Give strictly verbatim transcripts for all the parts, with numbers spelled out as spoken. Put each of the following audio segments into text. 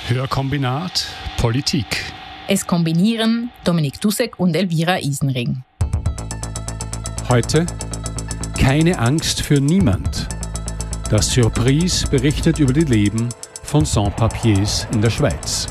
Hörkombinat Politik. Es kombinieren Dominik Dussek und Elvira Isenring. Heute keine Angst für niemand. Das Surprise berichtet über die Leben von Sans-Papiers in der Schweiz.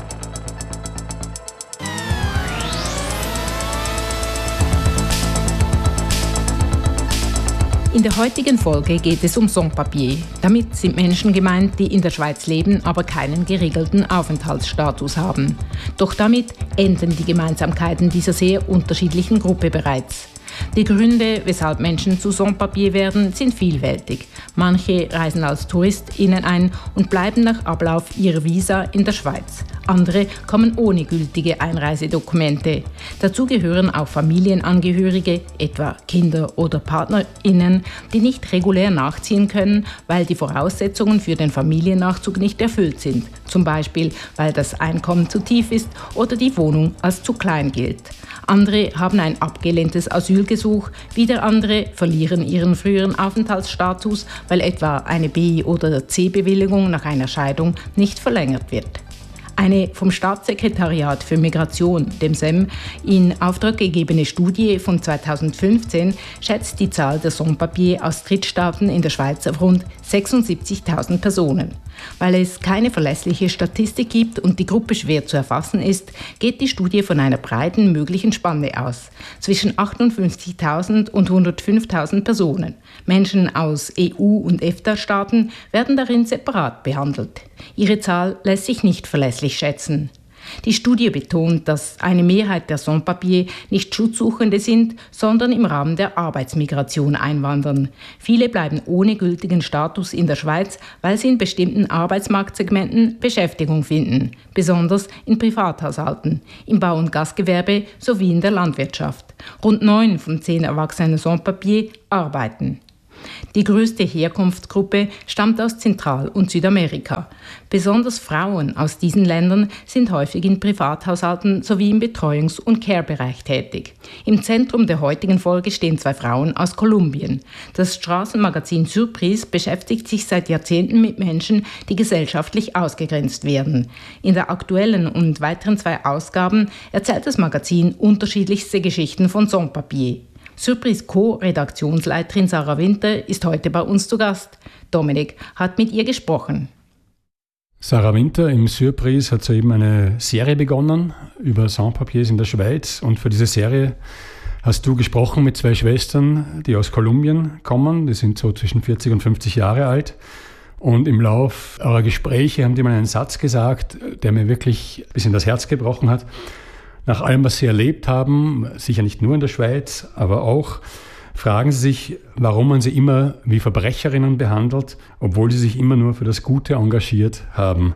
In der heutigen Folge geht es um Sans-Papiers. Damit sind Menschen gemeint, die in der Schweiz leben, aber keinen geregelten Aufenthaltsstatus haben. Doch damit enden die Gemeinsamkeiten dieser sehr unterschiedlichen Gruppe bereits. Die Gründe, weshalb Menschen zu Sans-Papiers werden, sind vielfältig. Manche reisen als TouristInnen ein und bleiben nach Ablauf ihrer Visa in der Schweiz. Andere kommen ohne gültige Einreisedokumente. Dazu gehören auch Familienangehörige, etwa Kinder oder PartnerInnen, die nicht regulär nachziehen können, weil die Voraussetzungen für den Familiennachzug nicht erfüllt sind. Zum Beispiel, weil das Einkommen zu tief ist oder die Wohnung als zu klein gilt. Andere haben ein abgelehntes Asylgesuch, wieder andere verlieren ihren früheren Aufenthaltsstatus, weil etwa eine B- oder C-Bewilligung nach einer Scheidung nicht verlängert wird. Eine vom Staatssekretariat für Migration, dem S E M, in Auftrag gegebene Studie von zweitausendfünfzehn schätzt die Zahl der Sans-Papiers aus Drittstaaten in der Schweiz auf rund sechsundsiebzigtausend Personen. Weil es keine verlässliche Statistik gibt und die Gruppe schwer zu erfassen ist, geht die Studie von einer breiten möglichen Spanne aus. Zwischen achtundfünfzigtausend und hundertfünftausend Personen. Menschen aus E U- und EFTA-Staaten werden darin separat behandelt. Ihre Zahl lässt sich nicht verlässlich schätzen. Die Studie betont, dass eine Mehrheit der Sans-Papiers nicht Schutzsuchende sind, sondern im Rahmen der Arbeitsmigration einwandern. Viele bleiben ohne gültigen Status in der Schweiz, weil sie in bestimmten Arbeitsmarktsegmenten Beschäftigung finden, besonders in Privathaushalten, im Bau- und Gastgewerbe sowie in der Landwirtschaft. Rund neun von zehn erwachsenen Sans-Papiers arbeiten. Die größte Herkunftsgruppe stammt aus Zentral- und Südamerika. Besonders Frauen aus diesen Ländern sind häufig in Privathaushalten sowie im Betreuungs- und Care-Bereich tätig. Im Zentrum der heutigen Folge stehen zwei Frauen aus Kolumbien. Das Straßenmagazin Surprise beschäftigt sich seit Jahrzehnten mit Menschen, die gesellschaftlich ausgegrenzt werden. In der aktuellen und weiteren zwei Ausgaben erzählt das Magazin unterschiedlichste Geschichten von Sans-Papiers. Surprise Co-Redaktionsleiterin Sarah Winter ist heute bei uns zu Gast. Dominik hat mit ihr gesprochen. Sarah Winter im Surprise hat soeben eine Serie begonnen über Sans-Papiers in der Schweiz. Und für diese Serie hast du gesprochen mit zwei Schwestern, die aus Kolumbien kommen. Die sind so zwischen vierzig und fünfzig Jahre alt. Und im Lauf eurer Gespräche haben die mal einen Satz gesagt, der mir wirklich ein bisschen das Herz gebrochen hat. Nach allem, was Sie erlebt haben, sicher nicht nur in der Schweiz, aber auch, fragen Sie sich, warum man sie immer wie Verbrecherinnen behandelt, obwohl sie sich immer nur für das Gute engagiert haben.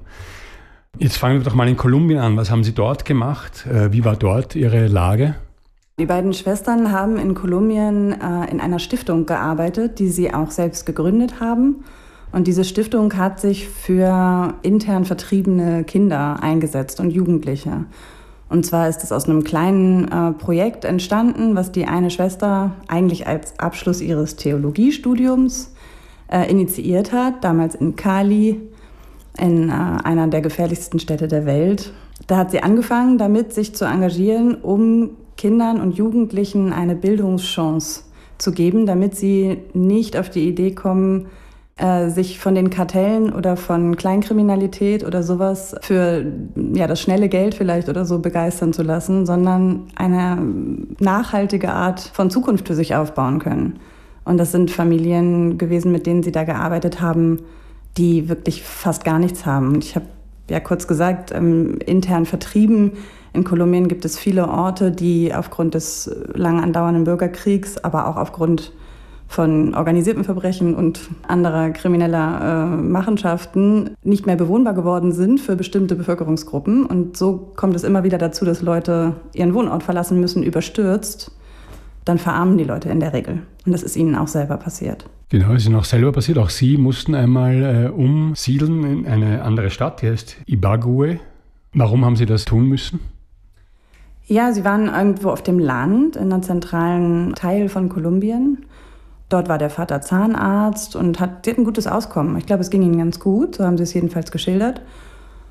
Jetzt fangen wir doch mal in Kolumbien an. Was haben Sie dort gemacht? Wie war dort Ihre Lage? Die beiden Schwestern haben in Kolumbien äh, in einer Stiftung gearbeitet, die sie auch selbst gegründet haben. Und diese Stiftung hat sich für intern vertriebene Kinder eingesetzt und Jugendliche. Und zwar ist es aus einem kleinen äh, Projekt entstanden, was die eine Schwester eigentlich als Abschluss ihres Theologiestudiums äh, initiiert hat, damals in Cali, in äh, einer der gefährlichsten Städte der Welt. Da hat sie angefangen, damit sich zu engagieren, um Kindern und Jugendlichen eine Bildungschance zu geben, damit sie nicht auf die Idee kommen, sich von den Kartellen oder von Kleinkriminalität oder sowas für ja, das schnelle Geld vielleicht oder so begeistern zu lassen, sondern eine nachhaltige Art von Zukunft für sich aufbauen können. Und das sind Familien gewesen, mit denen sie da gearbeitet haben, die wirklich fast gar nichts haben. Ich habe ja kurz gesagt, ähm, intern vertrieben. In Kolumbien gibt es viele Orte, die aufgrund des lang andauernden Bürgerkriegs, aber auch aufgrund von organisierten Verbrechen und anderer krimineller äh, Machenschaften nicht mehr bewohnbar geworden sind für bestimmte Bevölkerungsgruppen. Und so kommt es immer wieder dazu, dass Leute ihren Wohnort verlassen müssen, überstürzt. Dann verarmen die Leute in der Regel. Und das ist ihnen auch selber passiert. Genau, es ist ihnen auch selber passiert. Auch Sie mussten einmal äh, umsiedeln in eine andere Stadt, die heißt Ibagué. Warum haben Sie das tun müssen? Ja, sie waren irgendwo auf dem Land, in einem zentralen Teil von Kolumbien. Dort war der Vater Zahnarzt und hat, die hatten ein gutes Auskommen. Ich glaube, es ging ihnen ganz gut, so haben sie es jedenfalls geschildert.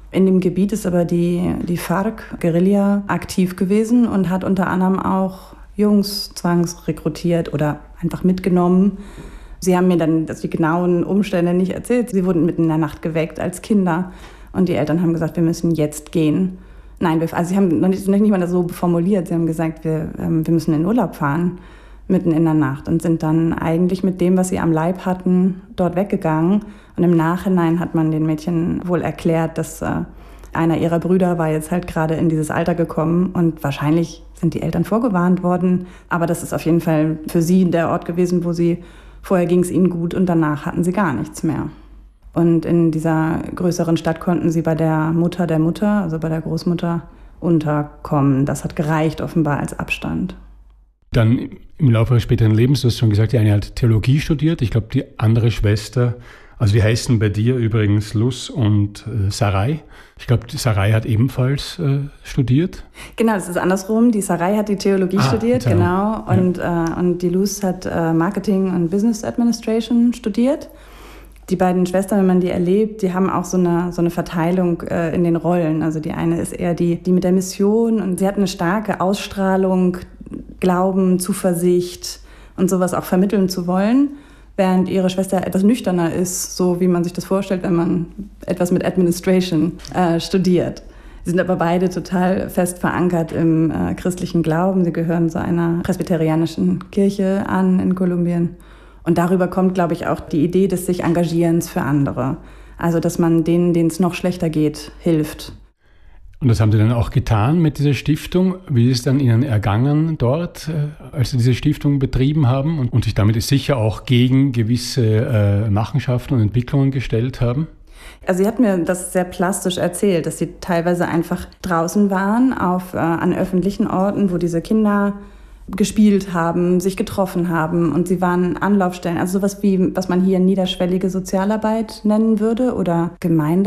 In dem Gebiet ist aber die, die FARC-Guerilla aktiv gewesen und hat unter anderem auch Jungs zwangsrekrutiert oder einfach mitgenommen. Sie haben mir dann die genauen Umstände nicht erzählt. Sie wurden mitten in der Nacht geweckt als Kinder und die Eltern haben gesagt, wir müssen jetzt gehen. Nein, wir, also sie haben noch nicht, noch nicht mal das so formuliert. Sie haben gesagt, wir, ähm, wir müssen in Urlaub fahren, mitten in der Nacht, und sind dann eigentlich mit dem, was sie am Leib hatten, dort weggegangen. Und im Nachhinein hat man den Mädchen wohl erklärt, dass äh, einer ihrer Brüder war jetzt halt gerade in dieses Alter gekommen und wahrscheinlich sind die Eltern vorgewarnt worden. Aber das ist auf jeden Fall für sie der Ort gewesen, wo sie, vorher ging es ihnen gut und danach hatten sie gar nichts mehr. Und in dieser größeren Stadt konnten sie bei der Mutter der Mutter, also bei der Großmutter, unterkommen. Das hat gereicht offenbar als Abstand. Dann im Laufe ihres späteren Lebens, du hast schon gesagt, die eine hat Theologie studiert. Ich glaube, die andere Schwester, also die heißen bei dir übrigens Luz und äh, Sarai. Ich glaube, Sarai hat ebenfalls äh, studiert. Genau, das ist andersrum. Die Sarai hat die Theologie ah, studiert, genau. Und, ja. äh, und die Luz hat äh, Marketing und Business Administration studiert. Die beiden Schwestern, wenn man die erlebt, die haben auch so eine, so eine Verteilung äh, in den Rollen. Also die eine ist eher die, die mit der Mission, und sie hat eine starke Ausstrahlung, Glauben, Zuversicht und sowas auch vermitteln zu wollen, während ihre Schwester etwas nüchterner ist, so wie man sich das vorstellt, wenn man etwas mit Administration äh, studiert. Sie sind aber beide total fest verankert im äh, christlichen Glauben. Sie gehören zu einer presbyterianischen Kirche an in Kolumbien. Und darüber kommt, glaube ich, auch die Idee des sich Engagierens für andere. Also, dass man denen, denen es noch schlechter geht, hilft. Und das haben Sie dann auch getan mit dieser Stiftung. Wie ist es dann Ihnen ergangen dort, als Sie diese Stiftung betrieben haben und, und sich damit sicher auch gegen gewisse äh, Machenschaften und Entwicklungen gestellt haben? Also sie hat mir das sehr plastisch erzählt, dass sie teilweise einfach draußen waren auf, äh, an öffentlichen Orten, wo diese Kinder gespielt haben, sich getroffen haben, und sie waren Anlaufstellen, also sowas wie, was man hier niederschwellige Sozialarbeit nennen würde oder Gemeinde.